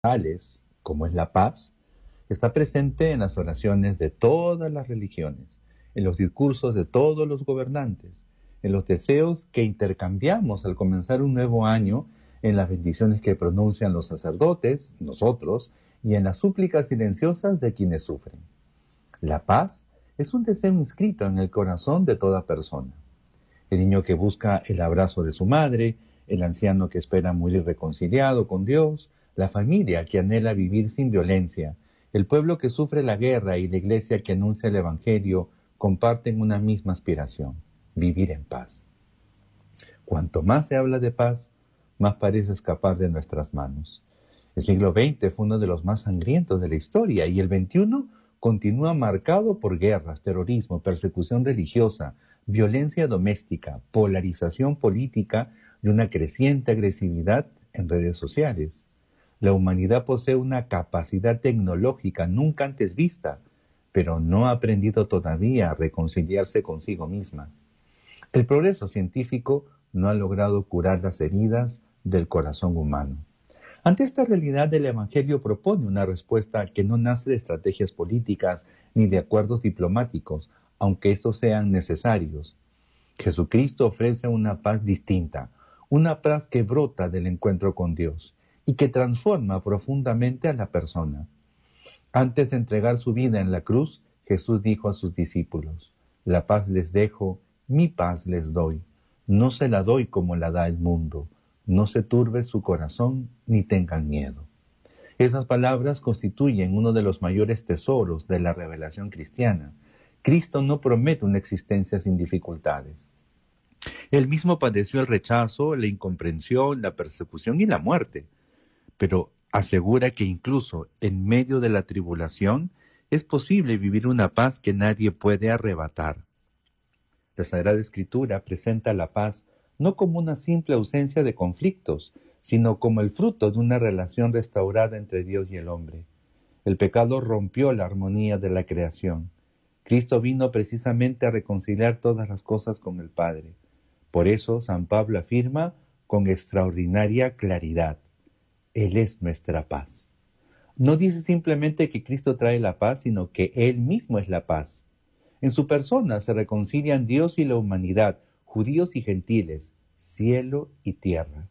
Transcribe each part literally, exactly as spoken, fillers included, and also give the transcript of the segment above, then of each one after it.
tales como es la paz, está presente en las oraciones de todas las religiones, en los discursos de todos los gobernantes, en los deseos que intercambiamos al comenzar un nuevo año, en las bendiciones que pronuncian los sacerdotes, nosotros, y en las súplicas silenciosas de quienes sufren. La paz es un deseo inscrito en el corazón de toda persona. El niño que busca el abrazo de su madre, el anciano que espera morir reconciliado con Dios, la familia que anhela vivir sin violencia, el pueblo que sufre la guerra y la iglesia que anuncia el Evangelio comparten una misma aspiración: vivir en paz. Cuanto más se habla de paz, más parece escapar de nuestras manos. El siglo veinte fue uno de los más sangrientos de la historia y el veintiuno continúa marcado por guerras, terrorismo, persecución religiosa, violencia doméstica, polarización política y una creciente agresividad en redes sociales. La humanidad posee una capacidad tecnológica nunca antes vista, pero no ha aprendido todavía a reconciliarse consigo misma. El progreso científico no ha logrado curar las heridas del corazón humano. Ante esta realidad, el Evangelio propone una respuesta que no nace de estrategias políticas ni de acuerdos diplomáticos, aunque estos sean necesarios. Jesucristo ofrece una paz distinta, una paz que brota del encuentro con Dios y que transforma profundamente a la persona. Antes de entregar su vida en la cruz, Jesús dijo a sus discípulos: «La paz les dejo, mi paz les doy. No se la doy como la da el mundo. No se turbe su corazón ni tengan miedo». Esas palabras constituyen uno de los mayores tesoros de la revelación cristiana. Cristo no promete una existencia sin dificultades. Él mismo padeció el rechazo, la incomprensión, la persecución y la muerte, pero asegura que incluso en medio de la tribulación es posible vivir una paz que nadie puede arrebatar. La Sagrada Escritura presenta la paz no como una simple ausencia de conflictos, sino como el fruto de una relación restaurada entre Dios y el hombre. El pecado rompió la armonía de la creación. Cristo vino precisamente a reconciliar todas las cosas con el Padre. Por eso San Pablo afirma con extraordinaria claridad: Él es nuestra paz. No dice simplemente que Cristo trae la paz, sino que Él mismo es la paz. En su persona se reconcilian Dios y la humanidad, judíos y gentiles, cielo y tierra.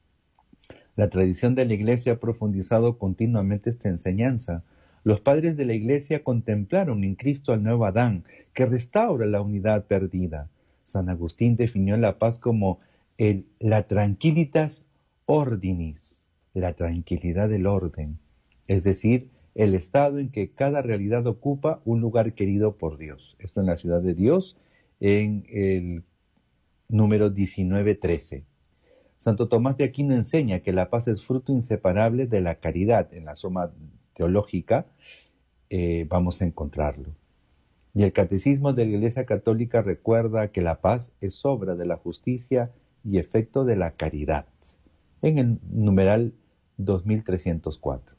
La tradición de la Iglesia ha profundizado continuamente esta enseñanza. Los padres de la Iglesia contemplaron en Cristo al nuevo Adán, que restaura la unidad perdida. San Agustín definió la paz como el, la tranquilitas ordinis, la tranquilidad del orden, es decir, el estado en que cada realidad ocupa un lugar querido por Dios. Esto en la Ciudad de Dios, en el número diecinueve trece. Santo Tomás de Aquino enseña que la paz es fruto inseparable de la caridad. En la Suma Teológica eh, vamos a encontrarlo. Y el Catecismo de la Iglesia Católica recuerda que la paz es obra de la justicia y efecto de la caridad, en el numeral dos mil trescientos cuatro.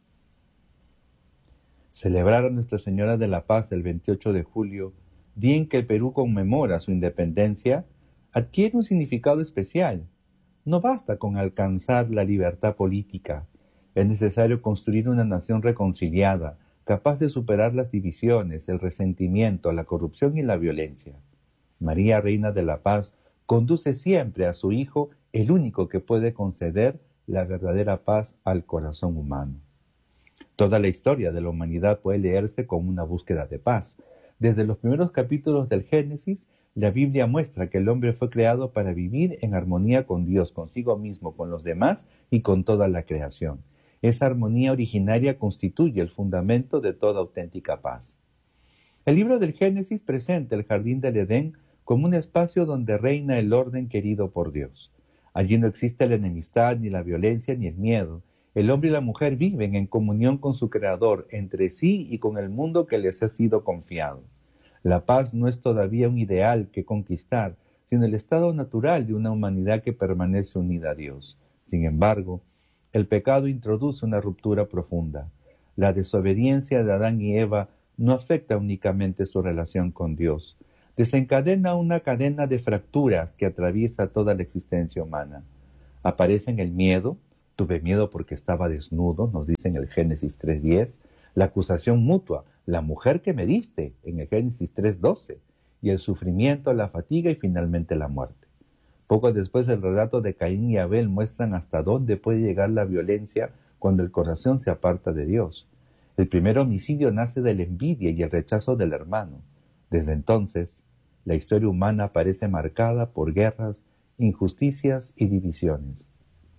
Celebrar a Nuestra Señora de la Paz el veintiocho de julio, día en que el Perú conmemora su independencia, adquiere un significado especial. No basta con alcanzar la libertad política. Es necesario construir una nación reconciliada, capaz de superar las divisiones, el resentimiento, la corrupción y la violencia. María, Reina de la Paz, conduce siempre a su Hijo, el único que puede conceder la verdadera paz al corazón humano. Toda la historia de la humanidad puede leerse como una búsqueda de paz. Desde los primeros capítulos del Génesis, la Biblia muestra que el hombre fue creado para vivir en armonía con Dios, consigo mismo, con los demás y con toda la creación. Esa armonía originaria constituye el fundamento de toda auténtica paz. El libro del Génesis presenta el jardín del Edén como un espacio donde reina el orden querido por Dios. Allí no existe la enemistad, ni la violencia, ni el miedo. El hombre y la mujer viven en comunión con su Creador, entre sí y con el mundo que les ha sido confiado. La paz no es todavía un ideal que conquistar, sino el estado natural de una humanidad que permanece unida a Dios. Sin embargo, el pecado introduce una ruptura profunda. La desobediencia de Adán y Eva no afecta únicamente su relación con Dios. Desencadena una cadena de fracturas que atraviesa toda la existencia humana. Aparecen el miedo, Tuve miedo porque estaba desnudo, nos dice en el Génesis tres diez, la acusación mutua, la mujer que me diste, en el Génesis tres doce, y el sufrimiento, la fatiga y finalmente la muerte. Poco después el relato de Caín y Abel muestran hasta dónde puede llegar la violencia cuando el corazón se aparta de Dios. El primer homicidio nace de la envidia y el rechazo del hermano. Desde entonces, la historia humana parece marcada por guerras, injusticias y divisiones.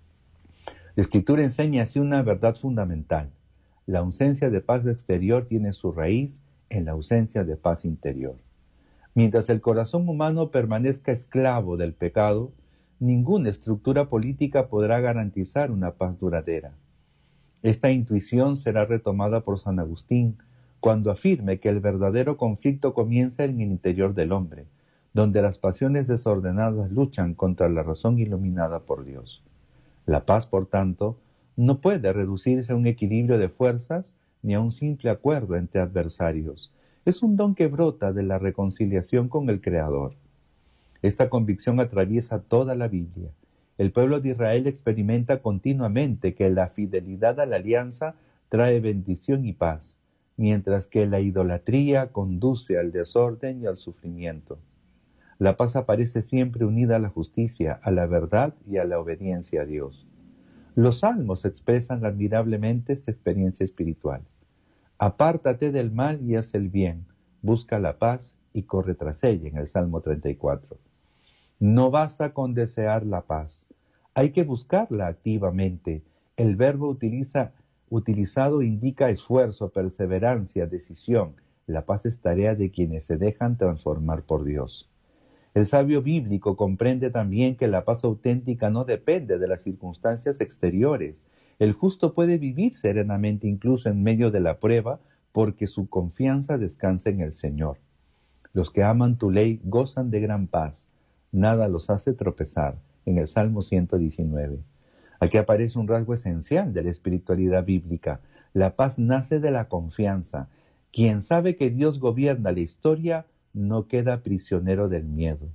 La Escritura enseña así una verdad fundamental. La ausencia de paz exterior tiene su raíz en la ausencia de paz interior. Mientras el corazón humano permanezca esclavo del pecado, ninguna estructura política podrá garantizar una paz duradera. Esta intuición será retomada por San Agustín cuando afirme que el verdadero conflicto comienza en el interior del hombre, donde las pasiones desordenadas luchan contra la razón iluminada por Dios. La paz, por tanto, no puede reducirse a un equilibrio de fuerzas ni a un simple acuerdo entre adversarios. Es un don que brota de la reconciliación con el Creador. Esta convicción atraviesa toda la Biblia. El pueblo de Israel experimenta continuamente que la fidelidad a la alianza trae bendición y paz, mientras que la idolatría conduce al desorden y al sufrimiento. La paz aparece siempre unida a la justicia, a la verdad y a la obediencia a Dios. Los salmos expresan admirablemente esta experiencia espiritual. Apártate del mal y haz el bien, busca la paz y corre tras ella, en el Salmo treinta y cuatro. No basta con desear la paz, hay que buscarla activamente. El verbo utiliza, utilizado indica esfuerzo, perseverancia, decisión. La paz es tarea de quienes se dejan transformar por Dios. El sabio bíblico comprende también que la paz auténtica no depende de las circunstancias exteriores. El justo puede vivir serenamente incluso en medio de la prueba porque su confianza descansa en el Señor. Los que aman tu ley gozan de gran paz. Nada los hace tropezar, en el Salmo ciento diecinueve. Aquí aparece un rasgo esencial de la espiritualidad bíblica. La paz nace de la confianza. Quien sabe que Dios gobierna la historia no queda prisionero del miedo.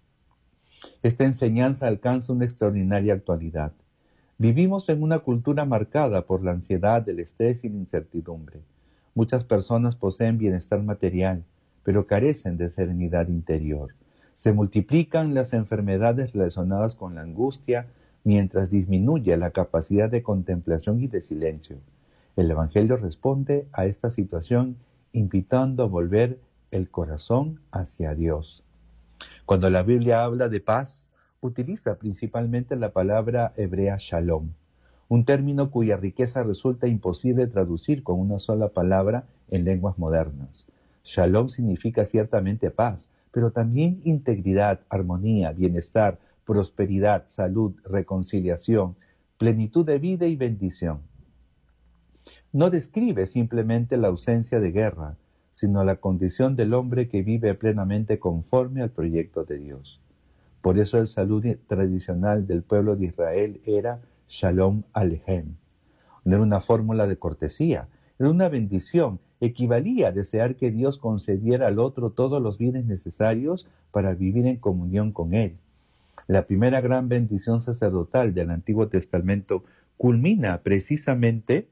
Esta enseñanza alcanza una extraordinaria actualidad. Vivimos en una cultura marcada por la ansiedad, el estrés y la incertidumbre. Muchas personas poseen bienestar material, pero carecen de serenidad interior. Se multiplican las enfermedades relacionadas con la angustia, mientras disminuye la capacidad de contemplación y de silencio. El Evangelio responde a esta situación invitando a volver el corazón hacia Dios. Cuando la Biblia habla de paz, utiliza principalmente la palabra hebrea shalom, un término cuya riqueza resulta imposible traducir con una sola palabra en lenguas modernas. Shalom significa ciertamente paz, pero también integridad, armonía, bienestar, prosperidad, salud, reconciliación, plenitud de vida y bendición. No describe simplemente la ausencia de guerra, sino la condición del hombre que vive plenamente conforme al proyecto de Dios. Por eso el saludo tradicional del pueblo de Israel era Shalom Aleichem. No era una fórmula de cortesía, era una bendición. Equivalía a desear que Dios concediera al otro todos los bienes necesarios para vivir en comunión con Él. La primera gran bendición sacerdotal del Antiguo Testamento culmina precisamente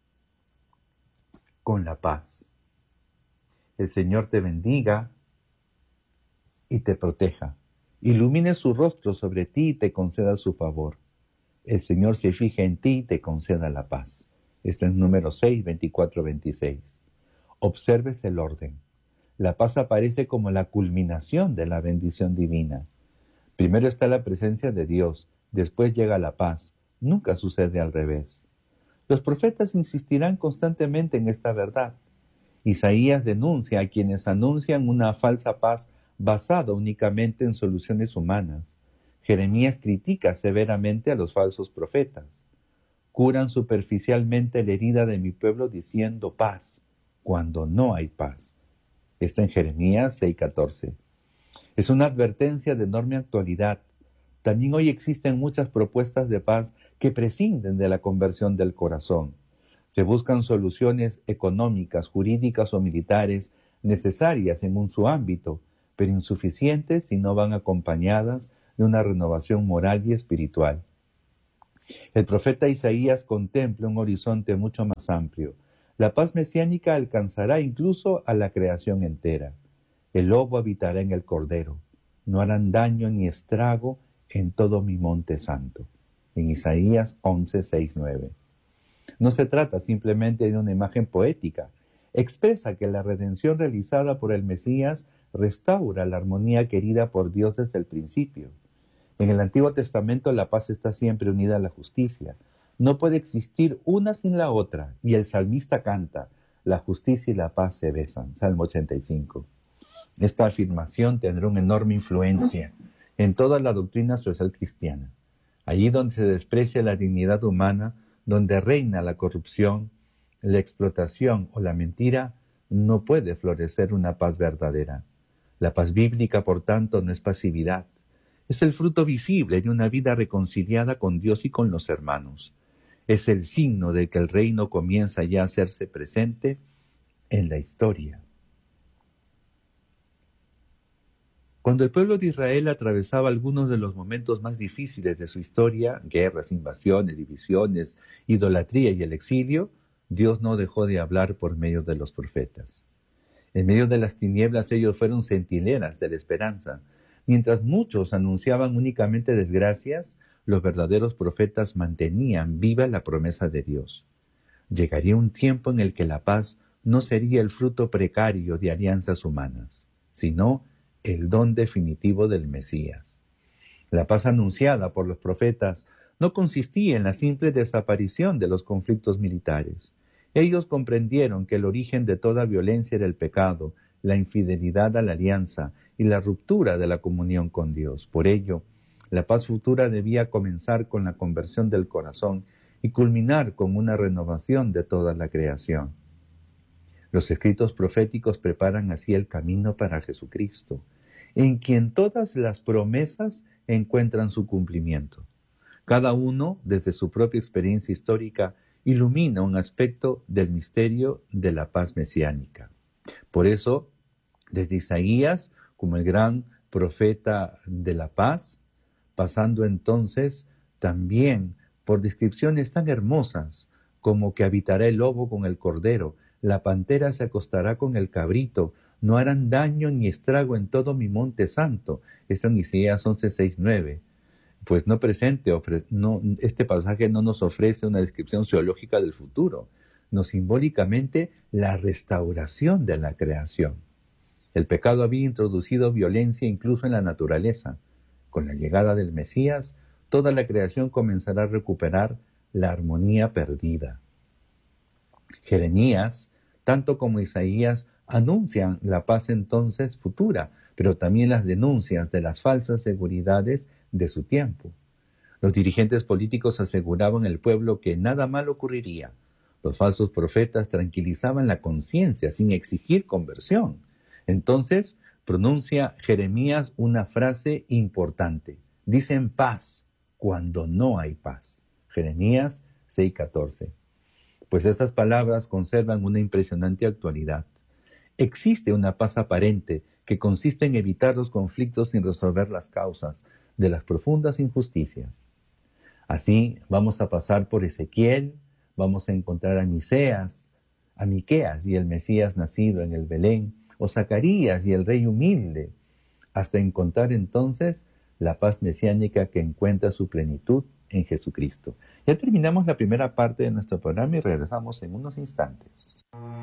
con la paz. El Señor te bendiga y te proteja. Ilumine su rostro sobre ti y te conceda su favor. El Señor se fije en ti y te conceda la paz. Esto es número seis, veinticuatro, veintiséis. Observes el orden. La paz aparece como la culminación de la bendición divina. Primero está la presencia de Dios, después llega la paz. Nunca sucede al revés. Los profetas insistirán constantemente en esta verdad. Isaías denuncia a quienes anuncian una falsa paz basada únicamente en soluciones humanas. Jeremías critica severamente a los falsos profetas. Curan superficialmente la herida de mi pueblo diciendo paz, cuando no hay paz. Esto en Jeremías seis catorce. Es una advertencia de enorme actualidad. También hoy existen muchas propuestas de paz que prescinden de la conversión del corazón. Se buscan soluciones económicas, jurídicas o militares necesarias en un su ámbito, pero insuficientes si no van acompañadas de una renovación moral y espiritual. El profeta Isaías contempla un horizonte mucho más amplio. La paz mesiánica alcanzará incluso a la creación entera. El lobo habitará en el cordero. No harán daño ni estrago en todo mi monte santo. En Isaías once, seis, nueve. No se trata simplemente de una imagen poética. Expresa que la redención realizada por el Mesías restaura la armonía querida por Dios desde el principio. En el Antiguo Testamento la paz está siempre unida a la justicia. No puede existir una sin la otra, y el salmista canta, la justicia y la paz se besan, Salmo ochenta y cinco. Esta afirmación tendrá una enorme influencia en toda la doctrina social cristiana. Allí donde se desprecia la dignidad humana, donde reina la corrupción, la explotación o la mentira, no puede florecer una paz verdadera. La paz bíblica, por tanto, no es pasividad. Es el fruto visible de una vida reconciliada con Dios y con los hermanos. Es el signo de que el reino comienza ya a hacerse presente en la historia. Cuando el pueblo de Israel atravesaba algunos de los momentos más difíciles de su historia, guerras, invasiones, divisiones, idolatría y el exilio, Dios no dejó de hablar por medio de los profetas. En medio de las tinieblas ellos fueron centinelas de la esperanza. Mientras muchos anunciaban únicamente desgracias, los verdaderos profetas mantenían viva la promesa de Dios. Llegaría un tiempo en el que la paz no sería el fruto precario de alianzas humanas, sino el don definitivo del Mesías. La paz anunciada por los profetas no consistía en la simple desaparición de los conflictos militares. Ellos comprendieron que el origen de toda violencia era el pecado, la infidelidad a la alianza y la ruptura de la comunión con Dios. Por ello, la paz futura debía comenzar con la conversión del corazón y culminar con una renovación de toda la creación. Los escritos proféticos preparan así el camino para Jesucristo, en quien todas las promesas encuentran su cumplimiento. Cada uno, desde su propia experiencia histórica, ilumina un aspecto del misterio de la paz mesiánica. Por eso, desde Isaías, como el gran profeta de la paz, pasando entonces también por descripciones tan hermosas como que habitará el lobo con el cordero, la pantera se acostará con el cabrito, no harán daño ni estrago en todo mi monte santo. Esto en Isaías once, seis, nueve. Pues no presente, ofre, no, este pasaje no nos ofrece una descripción zoológica del futuro, no simbólicamente la restauración de la creación. El pecado había introducido violencia incluso en la naturaleza. Con la llegada del Mesías, toda la creación comenzará a recuperar la armonía perdida. Jeremías, tanto como Isaías, anuncian la paz entonces futura, pero también las denuncias de las falsas seguridades de su tiempo. Los dirigentes políticos aseguraban al pueblo que nada mal ocurriría. Los falsos profetas tranquilizaban la conciencia sin exigir conversión. Entonces pronuncia Jeremías una frase importante. Dicen paz cuando no hay paz. Jeremías seis, catorce. Pues esas palabras conservan una impresionante actualidad. Existe una paz aparente que consiste en evitar los conflictos sin resolver las causas de las profundas injusticias. Así vamos a pasar por Ezequiel, vamos a encontrar a Miseas, a Miqueas y el Mesías nacido en el Belén, o Zacarías y el rey humilde, hasta encontrar entonces la paz mesiánica que encuentra su plenitud en Jesucristo. Ya terminamos la primera parte de nuestro programa y regresamos en unos instantes.